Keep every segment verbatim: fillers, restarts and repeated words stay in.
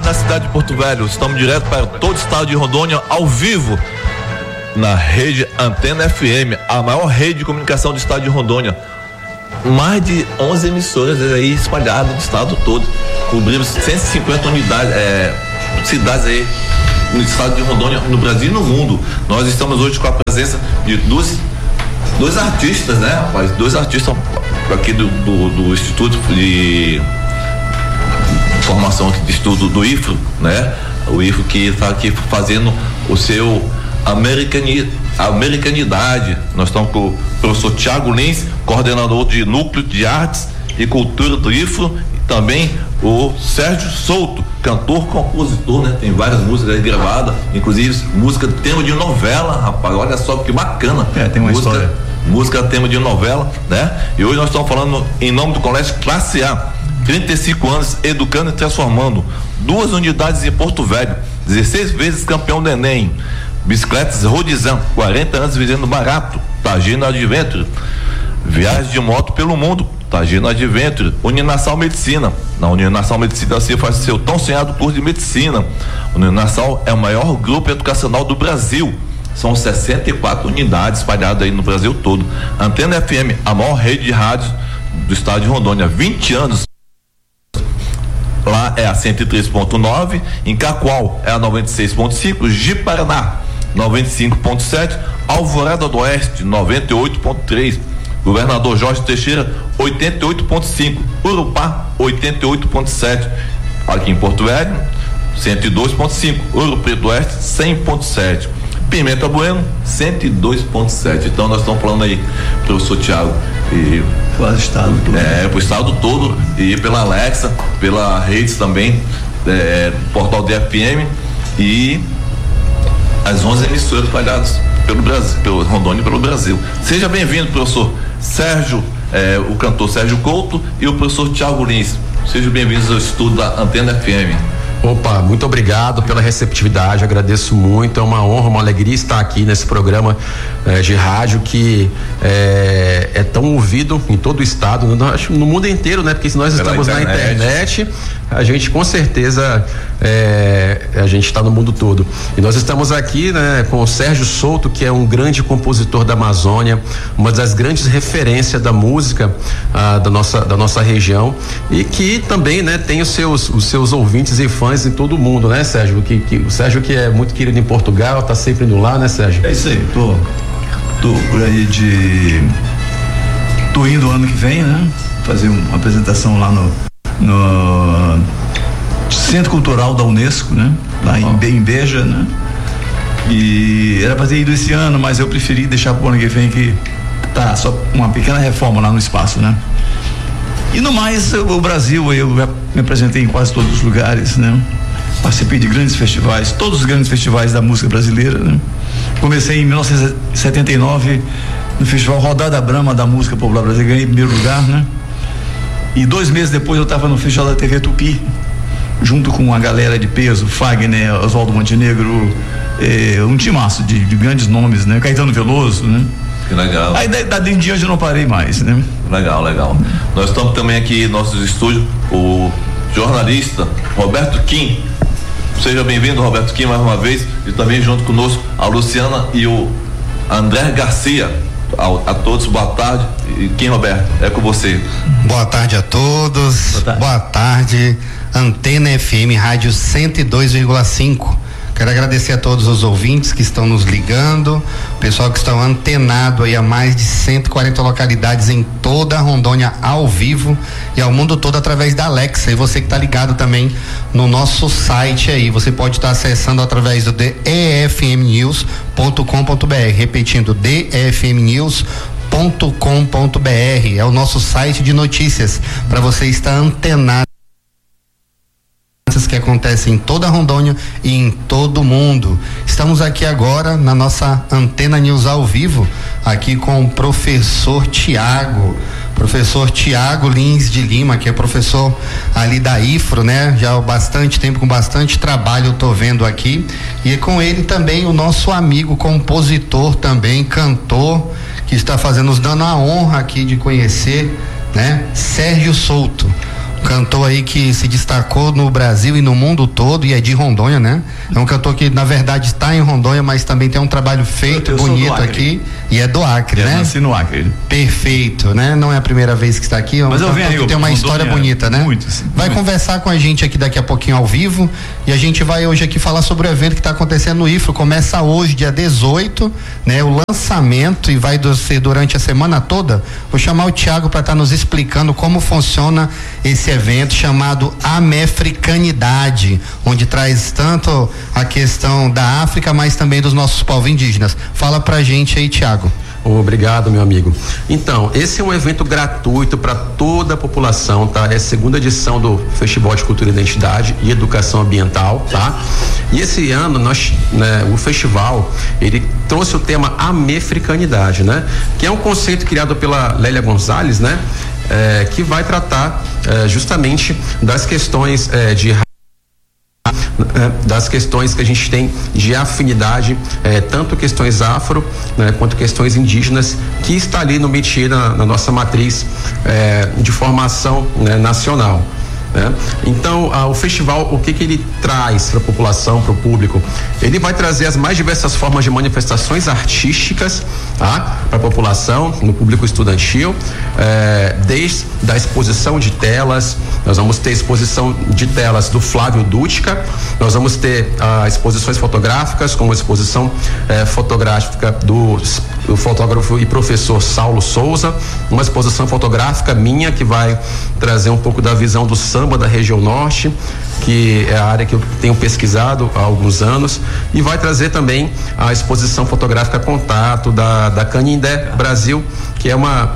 na cidade de Porto Velho. Estamos direto para todo o estado de Rondônia, ao vivo, na rede Antena F M, a maior rede de comunicação do estado de Rondônia. Mais de onze emissoras aí espalhadas no estado todo. Cobrimos cento e cinquenta unidades, é, cidades aí no estado de Rondônia, no Brasil e no mundo. Nós estamos hoje com a presença de dois, dois artistas, né, rapaz? Dois artistas aqui do, do, do Instituto de Formação de Estudo do I F R O, né? O I F R O que está aqui fazendo o seu americani, americanidade. Nós estamos com o professor Tiago Lins, coordenador de Núcleo de Artes e Cultura do I F R O, e também o Sérgio Souto, cantor, compositor, né? Tem várias músicas aí gravadas, inclusive música tema de novela, rapaz, olha só que bacana. É, tem uma música, história. Música tema de novela, né? E hoje nós estamos falando em nome do Colégio Classe A, trinta e cinco anos educando e transformando, duas unidades em Porto Velho, dezesseis vezes campeão do Enem, bicicletas Rodizan, quarenta anos vendendo barato, Tagino Adventure, viagem de moto pelo mundo, Tagino Adventure, Uninassal Medicina. Na Uninassal Medicina você faz seu tão sonhado curso de medicina. Uninassal é o maior grupo educacional do Brasil. São sessenta e quatro unidades espalhadas aí no Brasil todo. Antena F M, a maior rede de rádios do estado de Rondônia, vinte anos. Lá é a cento e três ponto nove, em Cacoal é a noventa e seis ponto cinco, Ji-Paraná noventa e cinco ponto sete, Alvorada do Oeste noventa e oito ponto três, Governador Jorge Teixeira oitenta e oito ponto cinco, Urupá oitenta e oito ponto sete, aqui em Porto Velho cento e dois ponto cinco, Ouro Preto do Oeste cem ponto sete, Pimenta Bueno cento e dois ponto sete. Então nós estamos falando aí, professor Tiago, e para o estado todo. É, para o estado todo, e pela Alexa, pela redes também, é, portal D F M e as onze emissoras espalhadas pelo Brasil, pelo Rondônia e pelo Brasil. Seja bem-vindo, professor Sérgio, é, o cantor Sérgio Couto, e o professor Tiago Lins. Sejam bem-vindos ao estudo da Antena F M. Opa, muito obrigado pela receptividade, agradeço muito, é uma honra, uma alegria estar aqui nesse programa eh, de rádio que eh, é tão ouvido em todo o estado, no, no mundo inteiro, né? Porque se nós Pela estamos internet. na internet, a gente com certeza eh, a gente está no mundo todo. E nós estamos aqui, né, com o Sérgio Souto, que é um grande compositor da Amazônia, uma das grandes referências da música ah, da nossa da nossa região, e que também, né, tem os seus os seus ouvintes e fãs em todo o mundo, né, Sérgio? Que, que, o Sérgio que é muito querido em Portugal, tá sempre indo lá, né, Sérgio? É isso aí, tô, tô por aí de, tô indo ano que vem, né, fazer uma apresentação lá no, no Centro Cultural da Unesco, né, lá em, em Beja, né, e era pra ter ido esse ano, mas eu preferi deixar pro ano que vem, que tá só uma pequena reforma lá no espaço, né. E no mais, eu, o Brasil, eu já me apresentei em quase todos os lugares, né? Participei de grandes festivais, todos os grandes festivais da música brasileira, né? Comecei em mil novecentos e setenta e nove no Festival Rodada Brama da Música Popular Brasileira, ganhei em primeiro lugar, né? E dois meses depois eu estava no Festival da T V Tupi, junto com uma galera de peso, Fagner, Oswaldo Montenegro, eh, um timaço de, de grandes nomes, né? Caetano Veloso, né? Que legal. Aí daí em diante eu não parei mais, né? Legal, legal. Nós estamos também aqui em nossos estúdios, o jornalista Roberto Kim. Seja bem-vindo, Roberto Kim, mais uma vez, e também junto conosco a Luciana e o André Garcia. A, a todos, boa tarde. E Kim, Roberto, é com você. Boa tarde a todos. Boa tarde. Boa tarde. Antena F M, rádio cento e dois vírgula cinco. Quero agradecer a todos os ouvintes que estão nos ligando, o pessoal que estão antenado aí a mais de cento e quarenta localidades em toda a Rondônia ao vivo e ao mundo todo através da Alexa. E você que está ligado também no nosso site aí, você pode estar tá acessando através do d e f m news ponto com ponto b r, repetindo d e f m news ponto com ponto b r, é o nosso site de notícias para você estar antenado que acontecem em toda a Rondônia e em todo o mundo. Estamos aqui agora na nossa Antena News ao vivo, aqui com o professor Tiago, professor Tiago Lins de Lima, que é professor ali da I F R O, né? Já há bastante tempo, com bastante trabalho, eu tô vendo aqui, e com ele também o nosso amigo compositor também, cantor, que está fazendo, nos dando a honra aqui de conhecer, né? Sérgio Souto. cantor aí que se destacou no Brasil e no mundo todo, e é de Rondônia, né? É um cantor que na verdade está em Rondônia, mas também tem um trabalho feito eu, eu bonito aqui, e é do Acre, eu né? nasci no Acre. Perfeito, né? Não é a primeira vez que está aqui, é um mas eu venho aí, que tem uma Rondônia, história bonita, né? Muito, sim, vai muito. Conversar com a gente aqui daqui a pouquinho ao vivo, e a gente vai hoje aqui falar sobre o evento que está acontecendo no I F R O. Começa hoje, dia dezoito, né? O lançamento, e vai ser durante a semana toda. Vou chamar o Thiago para estar tá nos explicando como funciona esse evento chamado Amefricanidade, onde traz tanto a questão da África, mas também dos nossos povos indígenas. Fala pra gente aí, Thiago. Obrigado, meu amigo. Então, esse é um evento gratuito para toda a população, tá? É a segunda edição do Festival de Cultura e Identidade e Educação Ambiental, tá? E esse ano nós, né, o festival, ele trouxe o tema Amefricanidade, né? Que é um conceito criado pela Lélia Gonzalez, né? É, que vai tratar é, justamente das questões é, de das questões que a gente tem de afinidade, eh, tanto questões afro, né, quanto questões indígenas, que está ali no métier, na, na nossa matriz eh, de formação, né, nacional. Né? Então, ah, o festival, o que que ele traz para a população, para o público? Ele vai trazer as mais diversas formas de manifestações artísticas, tá? Para a população, no público estudantil, eh, desde da exposição de telas. Nós vamos ter exposição de telas do Flávio Dútica, nós vamos ter ah, exposições fotográficas, como a exposição eh, fotográfica do, do fotógrafo e professor Saulo Souza, uma exposição fotográfica minha que vai trazer um pouco da visão do samba da região norte, que é a área que eu tenho pesquisado há alguns anos, e vai trazer também a exposição fotográfica Contato da, da Canindé Brasil, que é uma,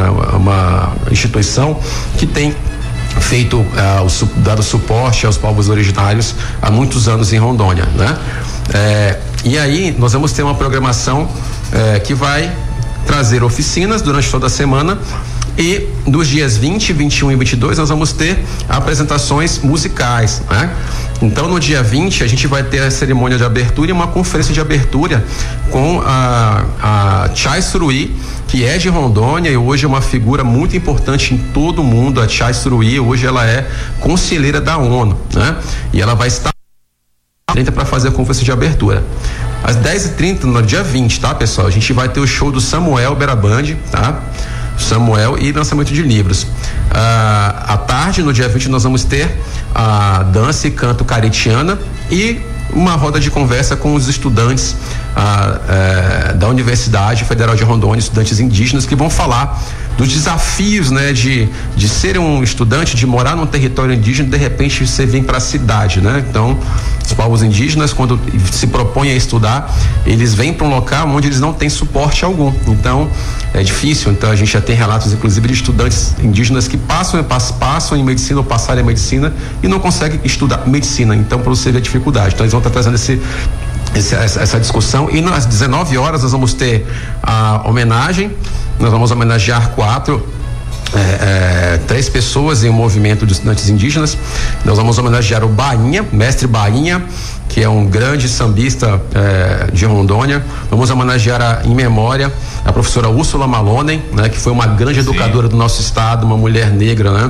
uma instituição que tem feito uh, o, dado suporte aos povos originários há muitos anos em Rondônia, né? É, e aí nós vamos ter uma programação é, que vai trazer oficinas durante toda a semana. E nos dias vinte, vinte e um e vinte e dois nós vamos ter apresentações musicais, né? Então no dia vinte a gente vai ter a cerimônia de abertura e uma conferência de abertura com a, a Chai Suruí, que é de Rondônia e hoje é uma figura muito importante em todo o mundo. A Chai Suruí hoje ela é conselheira da ONU, né? E ela vai estar para fazer a conferência de abertura. Às dez e trinta no dia vinte, tá, pessoal? A gente vai ter o show do Samuel Berabandi, tá? Samuel e lançamento de livros. Ah, à tarde, no dia vinte, nós vamos ter a dança e canto caretiana e uma roda de conversa com os estudantes ah, eh, da Universidade Federal de Rondônia, estudantes indígenas, que vão falar dos desafios, né, de, de ser um estudante, de morar num território indígena, de repente você vem para a cidade, né? Então, os povos indígenas, quando se propõem a estudar, eles vêm para um local onde eles não têm suporte algum. Então, é difícil. Então, a gente já tem relatos, inclusive, de estudantes indígenas que passam, passam em medicina ou passaram em medicina e não conseguem estudar medicina. Então, para você ver a dificuldade. Então, eles vão estar trazendo esse Essa, essa discussão, e às dezenove horas nós vamos ter a homenagem, nós vamos homenagear quatro é, é, três pessoas em um movimento de estudantes indígenas. Nós vamos homenagear o Bainha, mestre Bainha, que é um grande sambista é, de Rondônia. Vamos homenagear a, em memória a professora Úrsula Malonen, né, que foi uma grande Sim. educadora do nosso estado, uma mulher negra, né?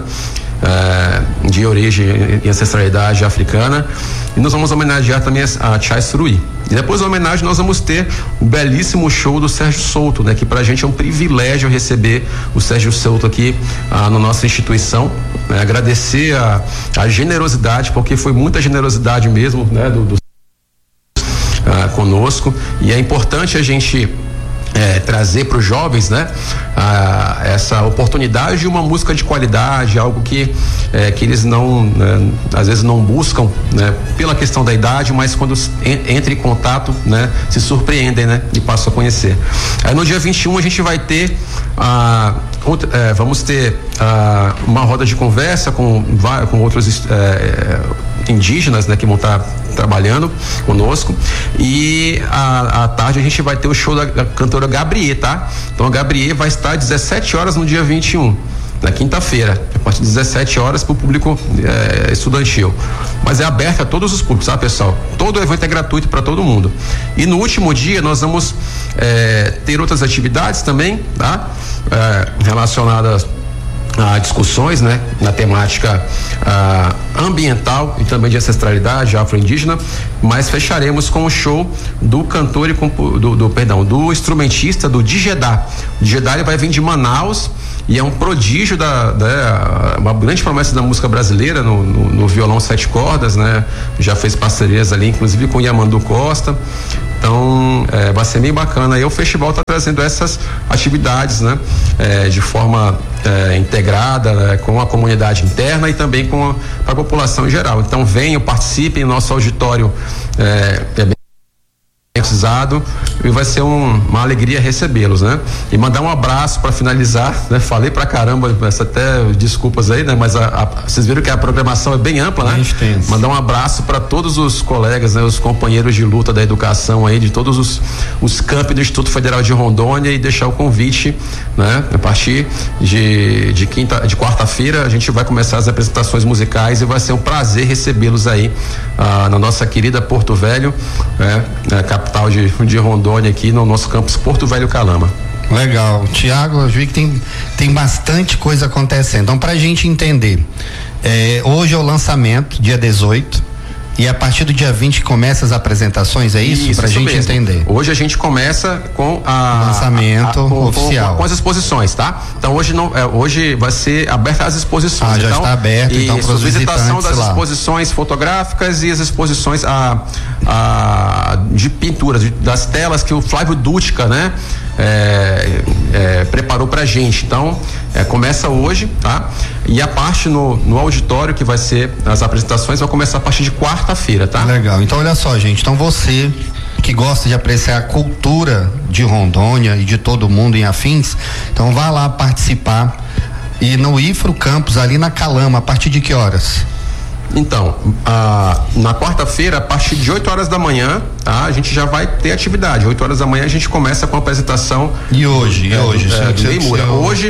Uh, de origem e ancestralidade africana. E nós vamos homenagear também a, a Chai Suruí. E depois da homenagem nós vamos ter o belíssimo show do Sérgio Souto, né? Que pra gente é um privilégio receber o Sérgio Souto aqui uh, na nossa instituição, né? Agradecer a, a generosidade, porque foi muita generosidade mesmo, né? Do, do uh, conosco, e é importante a gente É, trazer para os jovens, né, a, essa oportunidade de uma música de qualidade, algo que é, que eles não, né, às vezes não buscam, né, pela questão da idade, mas quando en, entram em contato, né, se surpreendem, né, e passam a conhecer. Aí no dia vinte e um a gente vai ter a, outra, é, vamos ter a, uma roda de conversa com, com outros é, indígenas, né, que vão estar trabalhando conosco, e à tarde a gente vai ter o show da, da cantora Gabriê, tá? Então a Gabriê vai estar às dezessete horas no dia vinte e um, na quinta-feira, a partir das dezessete horas para o público é, estudantil. Mas é aberto a todos os públicos, tá, pessoal? Todo o evento é gratuito para todo mundo. E no último dia nós vamos é, ter outras atividades também, tá? É, relacionadas ah, discussões, né, na temática ah, ambiental e também de ancestralidade afro-indígena, mas fecharemos com o show do cantor e compo, do, do perdão, do instrumentista do Djedá. O Djedá, ele vai vir de Manaus e é um prodígio da, da uma grande promessa da música brasileira no, no, no violão sete cordas, né? Já fez parcerias ali, inclusive com Yamandu Costa. Então, é, vai ser bem bacana. E o festival está trazendo essas atividades, né? É, de forma é, integrada, né? Com a comunidade interna e também com a, a população em geral. Então, venham, participem, nosso auditório é, é bem precisado e vai ser um, uma alegria recebê-los, né? E mandar um abraço para finalizar, né? Falei pra caramba, peço até desculpas aí, né? Mas a, a, vocês viram que a programação é bem ampla, né? Extenso. Mandar um abraço para todos os colegas, né? Os companheiros de luta da educação aí, de todos os, os campi do Instituto Federal de Rondônia e deixar o convite, né? A partir de, de quinta, de quarta-feira a gente vai começar as apresentações musicais e vai ser um prazer recebê-los aí ah, na nossa querida Porto Velho, né? É, capital de, de Rondônia, aqui no nosso campus Porto Velho Calama. Legal, Tiago, eu vi que tem, tem bastante coisa acontecendo. Então, pra gente entender, é, hoje é o lançamento, dia dezoito, e a partir do dia vinte começa as apresentações, é isso? Isso, pra isso gente mesmo. entender. Hoje a gente começa com a lançamento a, a, com, oficial. Com, com as exposições, tá? Então hoje não, é, hoje vai ser aberta as exposições. Ah, já então, está aberto, isso, então, para os visitação das lá. exposições fotográficas e as exposições a, a, de pinturas, de, das telas que o Flávio Dutka, né? É, é, preparou pra gente. Então, é, começa hoje, tá? E a parte no, no auditório, que vai ser as apresentações, vai começar a partir de quarta-feira, tá? Legal. Então, olha só, gente. Então, você que gosta de apreciar a cultura de Rondônia e de todo mundo em afins, então vá lá participar. E no Ifro Campus, ali na Calama, a partir de que horas? Então, ah, na quarta-feira, a partir de oito horas da manhã, tá? A gente já vai ter atividade. oito horas da manhã a gente começa com a apresentação. E hoje? É, e hoje? É, do Neimura. Hoje,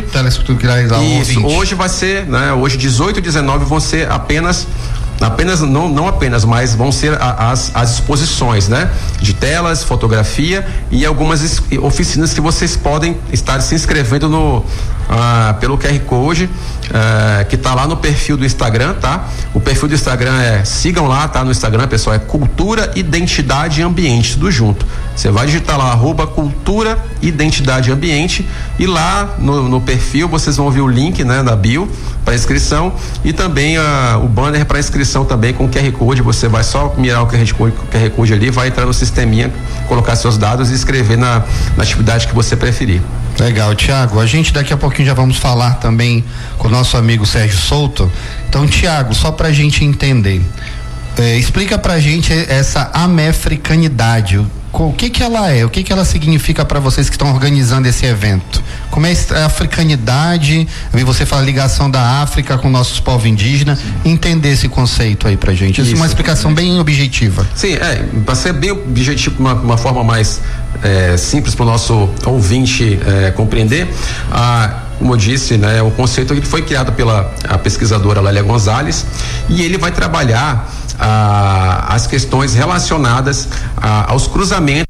isso, hoje vai ser, né? Hoje, dezoito e dezenove vão ser apenas apenas não não apenas, mas vão ser a, as as exposições, né? De telas, fotografia e algumas es, oficinas que vocês podem estar se inscrevendo no ah, pelo Q R Code ah, que tá lá no perfil do Instagram, tá? O perfil do Instagram é, sigam lá, tá? No Instagram, pessoal, é Cultura, Identidade e Ambiente, tudo junto. Você vai digitar lá, arroba Cultura, Identidade e Ambiente, e lá no, no perfil vocês vão ver o link, né? Da bio para inscrição e também ah, o banner para inscrição também com Q R Code. Você vai só mirar o Q R Code, Q R Code ali, vai entrar no sisteminha, colocar seus dados e escrever na, na atividade que você preferir. Legal, Tiago. A gente daqui a pouquinho já vamos falar também com o nosso amigo Sérgio Souto. Então, Tiago, só pra gente entender, é, explica pra gente essa amefricanidade. O que que ela é? O que que ela significa para vocês que estão organizando esse evento? Como é a africanidade? Eu vi você falar ligação da África com nossos povos indígenas. Entender esse conceito aí pra gente. Isso é uma explicação bem objetiva. Sim, é, para ser bem objetivo, uma, uma forma mais é, simples para o nosso ouvinte é, compreender, a como eu disse, né, o conceito ele foi criado pela a pesquisadora Lélia Gonzalez e ele vai trabalhar ah, as questões relacionadas ah, aos cruzamentos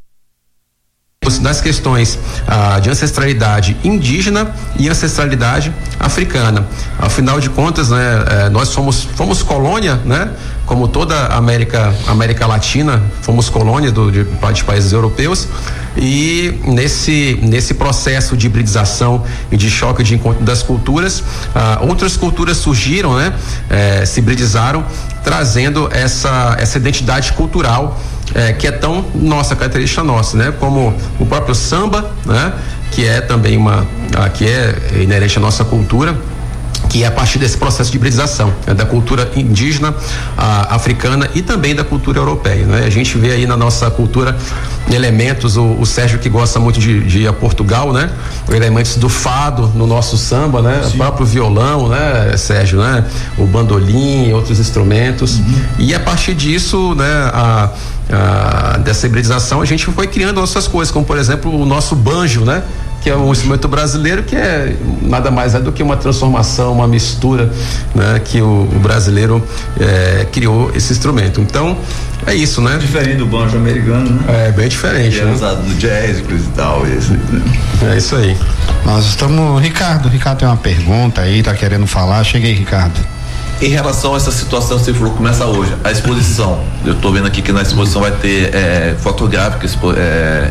das questões ah, de ancestralidade indígena e ancestralidade africana. Afinal de contas, né, eh, nós somos fomos colônia, né? Como toda a América América Latina, fomos colônia do, de, de países europeus e nesse nesse processo de hibridização e de choque de encontro das culturas, ah, outras culturas surgiram, né? Eh, se hibridizaram, trazendo essa essa identidade cultural É, que é tão nossa, característica nossa, né? Como o próprio samba, né? Que é também uma, ah, que é inerente à nossa cultura, que é a partir desse processo de hibridização, né? Da cultura indígena, ah, africana e também da cultura europeia, né? A gente vê aí na nossa cultura elementos, o, o Sérgio que gosta muito de, de ir a Portugal, né? Elementos do fado no nosso samba, né? Sim. O próprio violão, né, Sérgio, né? O bandolim, outros instrumentos, uhum. E a partir disso, né? A Ah, dessa hibridização a gente foi criando outras coisas, como por exemplo o nosso banjo, né? que é um instrumento brasileiro que é nada mais é do que uma transformação, uma mistura, né? Que o, o brasileiro é, criou esse instrumento. Então, é isso, né? Diferente do banjo americano, né? É, bem diferente, é né? usado no jazz, coisa e tal. Esse, né? É isso aí. Nós estamos, Ricardo, Ricardo tem uma pergunta aí, tá querendo falar, chega aí, Ricardo. Em relação a essa situação, você falou que começa hoje, a exposição, eu estou vendo aqui que na exposição vai ter é, fotográfica, é,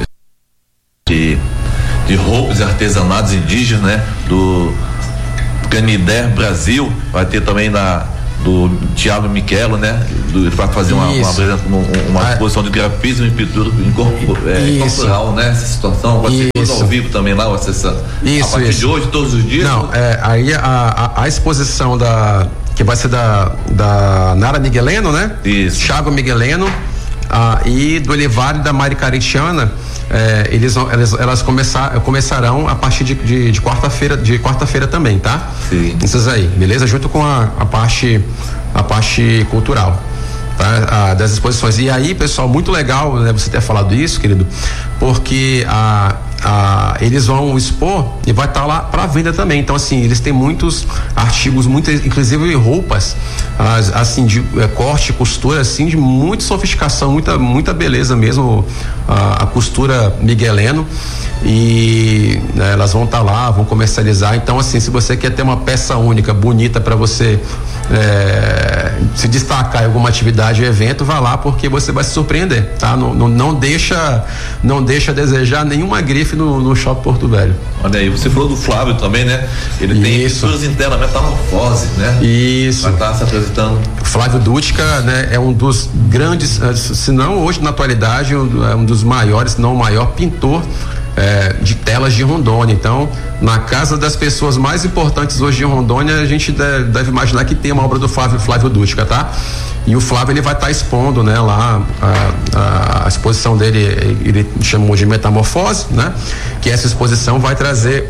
de, de roupas e artesanatos indígenas, né? Do Canidé Brasil, vai ter também na do Thiago Michelo, né? Do, para fazer uma, uma, uma, uma ah, exposição de grafismo e pintura é, corporal, né? Essa situação vai ser tudo ao vivo também lá, essa, isso, a partir isso. de hoje, todos os dias. Não, é, aí a, a, a exposição da que vai ser da, da Nara Migueleno, né? Isso. Thiago Migueleno ah, e do Elivar e da Mari Caritiana. É, eles, elas, elas começar, começarão a partir de, de, de quarta-feira, de quarta-feira também, tá? Sim. Essas aí, beleza? Junto com a, a parte, a parte cultural, tá? A, das exposições. E aí, pessoal, muito legal, né? Você ter falado isso, querido, porque a, a, eles vão expor e vai estar tá lá para venda também. Então, assim, eles têm muitos artigos, muitas, inclusive roupas, as, assim, de é, corte, costura, assim, de muita sofisticação, muita, muita beleza mesmo, a, a costura Migueleno. E né, elas vão estar tá lá, vão comercializar. Então, assim, se você quer ter uma peça única, bonita para você é, se destacar em alguma atividade ou evento, vá lá, porque você vai se surpreender, tá? Não, não, não deixa, não deixa a desejar nenhuma grife no, no Shopping Porto Velho. Olha aí, você falou do Flávio também, né? Ele tem pinturas internas, metamorfose, né? Isso. Vai estar se apresentando. Flávio Dutka, né? É um dos grandes, se não hoje na atualidade, é um dos maiores, se não o maior pintor É, de telas de Rondônia. Então, na casa das pessoas mais importantes hoje de Rondônia, a gente deve, deve imaginar que tem uma obra do Flávio, Flávio Dutka, tá? E o Flávio, ele vai estar tá expondo, né, lá a, a, a exposição dele, ele chamou de Metamorfose, né? Que essa exposição vai trazer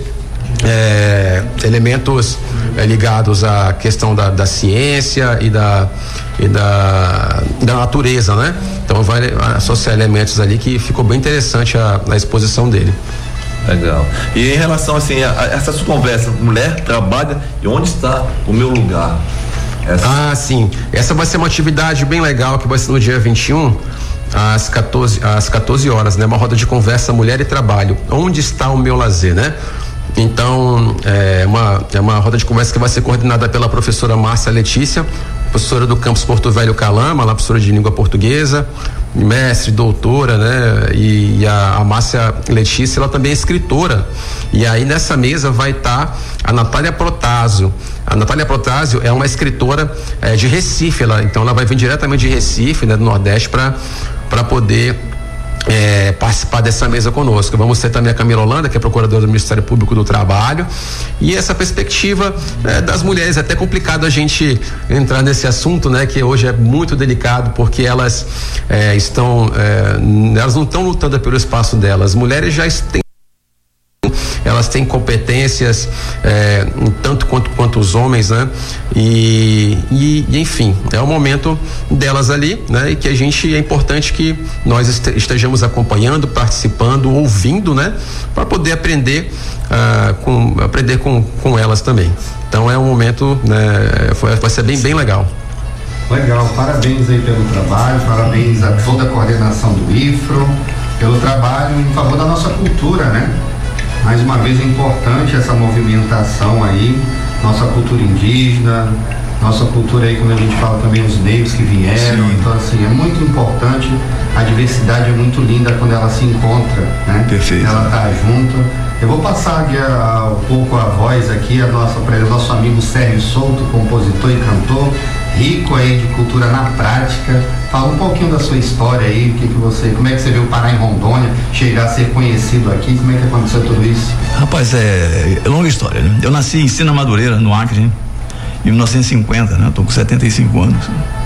é, elementos é, ligados à questão da, da ciência e da e da, da natureza, né? Então vai associar elementos ali que ficou bem interessante a, a exposição dele. Legal. E em relação assim a, a essa sua conversa, mulher trabalha e onde está o meu lugar? Essa... Ah, sim. Essa vai ser uma atividade bem legal que vai ser no dia vinte e um às quatorze, às quatorze horas, né? Uma roda de conversa mulher e trabalho. Onde está o meu lazer, né? Então, é uma, é uma roda de conversa que vai ser coordenada pela professora Márcia Letícia, professora do campus Porto Velho Calama, lá professora de língua portuguesa, mestre, doutora, né? E, e a, a Márcia Letícia, ela também é escritora. E aí nessa mesa vai estar tá a Natália Protásio. A Natália Protásio é uma escritora é, de Recife, ela, então ela vai vir diretamente de Recife, né? Do Nordeste, para para poder É, participar dessa mesa conosco. Vamos ter também a Camila Holanda, que é procuradora do Ministério Público do Trabalho, e essa perspectiva é, das mulheres. É até complicado a gente entrar nesse assunto, né, que hoje é muito delicado, porque elas é, estão é, elas não estão lutando pelo espaço delas. As mulheres já têm elas têm competências é, tanto quanto, quanto os homens, né? E, e, e enfim, é o momento delas ali, né? E que a gente, é importante que nós estejamos acompanhando, participando, ouvindo, né? Para poder aprender, ah, com, aprender com, com elas também. Então é um momento, né? Vai, vai ser bem, bem legal. Legal, parabéns aí pelo trabalho, parabéns a toda a coordenação do I F R O, pelo trabalho em favor da nossa cultura, né? Mais uma vez é importante essa movimentação aí, nossa cultura indígena, nossa cultura aí, como a gente fala também, os negros que vieram. Sim. Então assim, é muito importante, a diversidade é muito linda quando ela se encontra, né? Perfeito. Ela tá junto. Eu vou passar aqui a, a, um pouco a voz aqui, a nossa, para o nosso amigo Sérgio Souto, compositor e cantor, rico aí de cultura na prática. Fala um pouquinho da sua história aí, o que que você, como é que você veio parar em Rondônia, chegar a ser conhecido aqui, como é que aconteceu tudo isso? Rapaz, é, é longa história, né? Eu nasci em Sina Madureira, no Acre, em mil novecentos e cinquenta, né? Eu tô com setenta e cinco anos.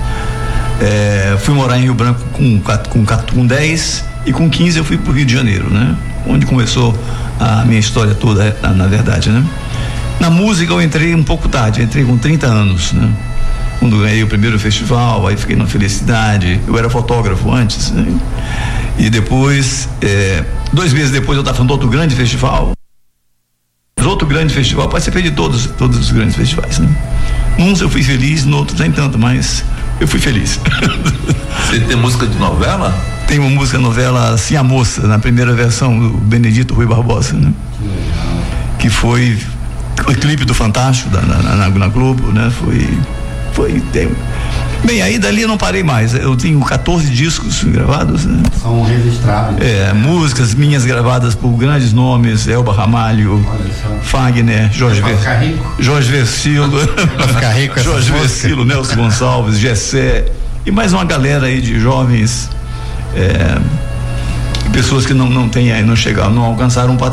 É, fui morar em Rio Branco com, com, com dez e com quinze eu fui pro Rio de Janeiro, né? Onde começou a minha história toda, na verdade, né? Na música eu entrei um pouco tarde, eu entrei com trinta anos, né? Quando ganhei o primeiro festival, aí fiquei na Felicidade. Eu era fotógrafo antes, né? E depois é, Dois meses depois eu estava fazendo outro grande festival. Outro grande festival, participei de todos, todos os grandes festivais, né? Uns eu fui feliz, no outros nem tanto, mas eu fui feliz. Você tem música de novela? Tem uma música novela Sim a Moça, na primeira versão do Benedito Rui Barbosa, né? Que foi o clipe do Fantástico da, na, na, na Globo, né? Foi, foi tem, bem, aí dali eu não parei mais. Eu tenho quatorze discos gravados, né? São registrados. É, músicas minhas gravadas por grandes nomes, Elba Ramalho, Fagner, Jorge Ver, Jorge Versilo, Jorge Versilo, Nelson Gonçalves, Gessé e mais uma galera aí de jovens, é, pessoas que não não têm, não chegaram, não alcançaram um patrimônio.